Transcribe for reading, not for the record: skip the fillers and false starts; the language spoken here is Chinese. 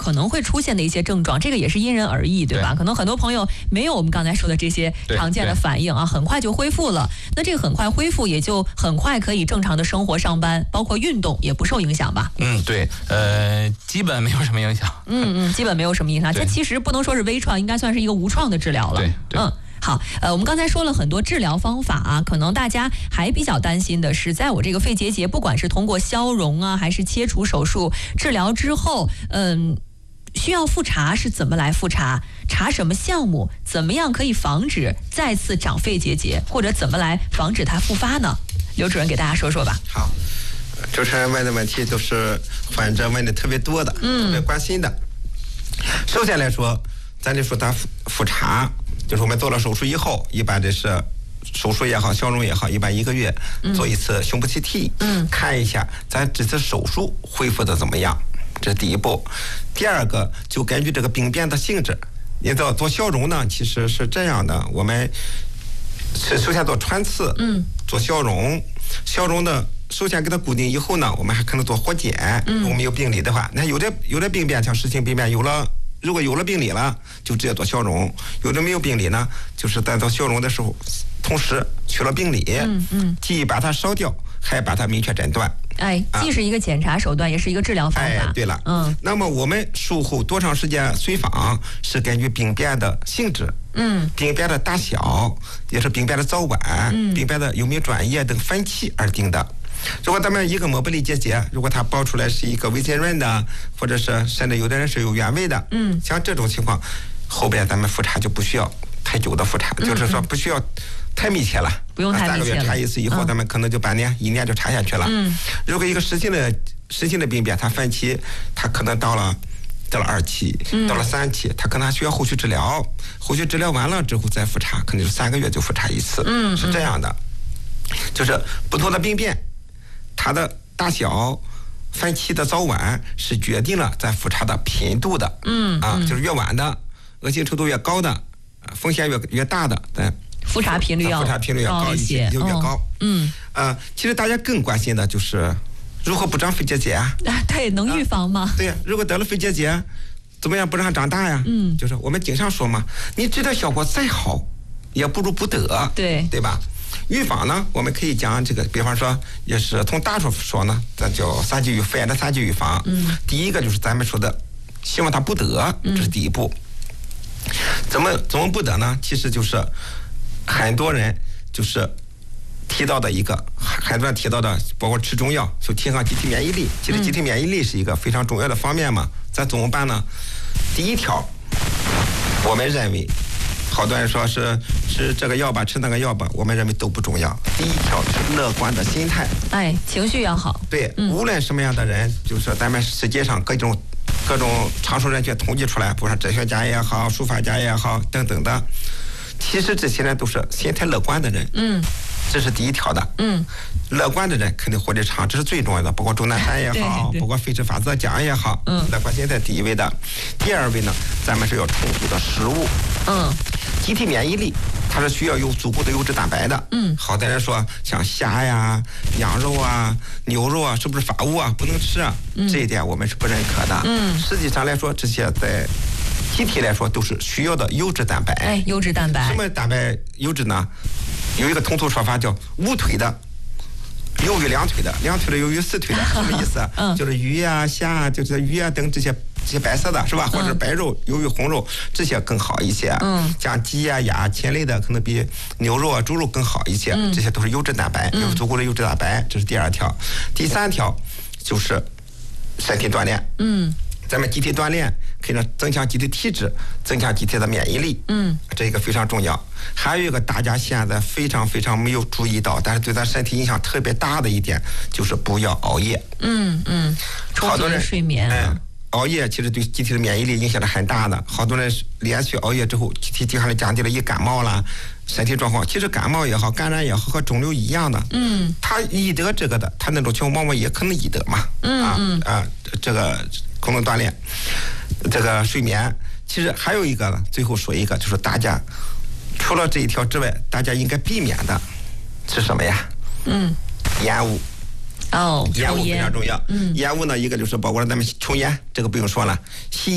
可能会出现的一些症状，这个也是因人而异，对吧？可能很多朋友没有我们刚才说的这些常见的反应啊，很快就恢复了。那这个很快恢复，也就很快可以正常的生活上班，包括运动也不受影响吧？ 对，基本没有什么影响。 基本没有什么影响。这其实不能说是微创，应该算是一个无创的治疗了。 对。 好，我们刚才说了很多治疗方法啊，可能大家还比较担心的是，在我这个肺结节，不管是通过消融啊，还是切除手术治疗之后，需要复查是怎么来复查？查什么项目？怎么样可以防止再次长肺结节，或者怎么来防止它复发呢？刘主任给大家说说吧。 好，主持人问的问题都是患者问的特别多的，特别关心的。首先来说，咱就说咱复查。就是我们做了手术以后，一般这是手术也好，消融也好，一般1个月做一次胸部 CT，看一下咱这次手术恢复的怎么样，这是第一步。第二个就根据这个病变的性质，你知道做消融呢，其实是这样的，我们首先做穿刺，做消融，消融的首先给它固定以后呢，我们还可能做活检，如果我们有病理的话，那有的病变像湿性病变如果有了病理了，就直接做消融；有的没有病理呢，就是在做消融的时候，同时去了病理，既把它烧掉，还把它明确诊断。 既是一个检查手段，也是一个治疗方法。 对了，那么我们术后多长时间随访是根据病变的性质，病变的大小，也是病变的早晚，病变的有没有转移等分期而定的。如果咱们一个膜玻璃结节，如果它爆出来是一个微浸润的，或者是甚至有的人是有原位的，像这种情况，后边咱们复查就不需要太久的复查，就是说不需要太密切了， 不用太密切了。3 个月查一次以后，咱们可能就半年、1年就查下去了。如果一个实性的病变，它分期，它可能到了2期，到了3期，它可能还需要后续治疗，后续治疗完了之后再复查，可能就3个月就复查一次，是这样的，就是不同的病变。它的大小、分期的早晚是决定了咱复查的频度的。就是越晚的，恶性程度越高的，风险越大的， 复查频率要高一些，就越高。其实大家更关心的就是如何不长肺结节啊？ 对，能预防吗？ 对呀，如果得了肺结节，怎么样不让它长大呀？就是我们经常说嘛，你治疗效果再好，也不如不得，对吧？预防呢，我们可以讲这个，比方说，也是从大处说呢，咱叫肺炎的3级预防。第一个就是咱们说的，希望它不得，这是第一步。怎么不得呢？其实就是很多人就是提到的很多人提到的，包括吃中药就提高机体免疫力。其实机体免疫力是一个非常重要的方面嘛。咱怎么办呢？第一条，我们认为。好多人说是吃这个药吧，吃那个药吧，我们认为都不重要。第一条是乐观的心态， 情绪要好。 对，无论什么样的人，就是说咱们世界上各种常数人群统计出来，比如说哲学家也好，书法家也好等等的，其实这些人都是心态乐观的人。这是第一条的。乐观的人肯定活得长，这是最重要的。包括钟南山也好，包括费氏法则讲也好，乐观心态第一位的。第二位呢，咱们是要充足的食物。机体免疫力它是需要有足够的优质蛋白的。好多人说像虾呀、羊肉啊、牛肉啊，是不是法物啊，不能吃啊？这一点我们是不认可的。实际上来说，这些在机体来说都是需要的优质蛋白。 优质蛋白。 什么蛋白优质呢？有一个通俗说法叫5腿的优于2腿的，2腿的优于4腿的，什么意思？就是鱼啊、虾啊，就是鱼啊等这些白色的是吧？或者白肉优于红肉，这些更好一些。像鸡啊、鸭、禽类的可能比牛肉啊、猪肉更好一些。这些都是优质蛋白，有足够的优质蛋白，这是第2条。第3条就是身体锻炼。咱们集体锻炼可以增强集体体质，增强集体的免疫力。这个非常重要。还有一个大家现在非常非常没有注意到，但是对咱身体影响特别大的一点，就是不要熬夜。 充足的睡眠。 熬夜其实对机体的免疫力影响是很大的。好多人连续熬夜之后，机体抵抗力降低了，一感冒了，身体状况其实感冒也好，感染也好，和肿瘤一样的。他易得这个的，他那种情况往往也可能易得嘛。这个功能锻炼，这个睡眠，其实还有一个呢，最后说一个，就是大家除了这一条之外，大家应该避免的是什么呀？烟雾。烟雾非常重要。烟雾呢，一个就是包括咱们抽烟，这个不用说了，吸